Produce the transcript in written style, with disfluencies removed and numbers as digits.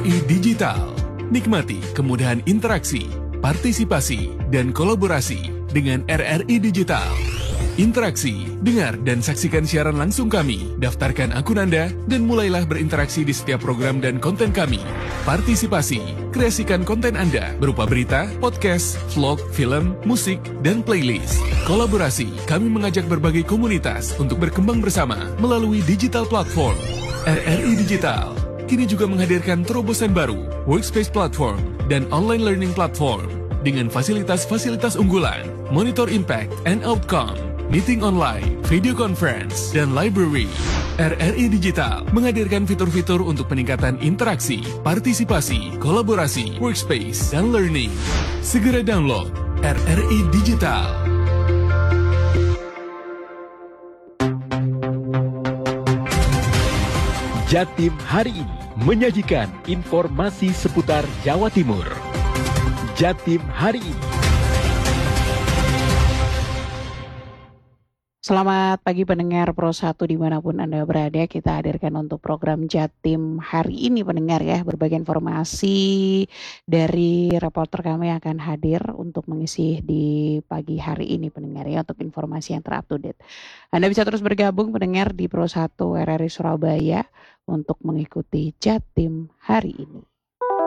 RRI Digital. Nikmati kemudahan interaksi, partisipasi, dan kolaborasi dengan RRI Digital. Interaksi, dengar dan saksikan siaran langsung kami, daftarkan akun Anda, dan mulailah berinteraksi di setiap program dan konten kami. Partisipasi, kreasikan konten Anda berupa berita, podcast, vlog, film, musik, dan playlist. Kolaborasi, kami mengajak berbagai komunitas untuk berkembang bersama melalui digital platform. RRI Digital kini juga menghadirkan terobosan baru, workspace platform, dan online learning platform dengan fasilitas-fasilitas unggulan, monitor impact and outcome, meeting online, video conference, dan library. RRI Digital menghadirkan fitur-fitur untuk peningkatan interaksi, partisipasi, kolaborasi, workspace, dan learning. Segera download RRI Digital. Jatim hari ini menyajikan informasi seputar Jawa Timur. Jatim hari ini. Selamat pagi pendengar Pro 1 dimanapun Anda berada. Kita hadirkan untuk program Jatim hari ini pendengar ya. Berbagai informasi dari reporter kami akan hadir untuk mengisi di pagi hari ini pendengar ya. Untuk informasi yang terupdate. Anda bisa terus bergabung pendengar di Pro 1 RRI Surabaya untuk mengikuti Jatim hari ini.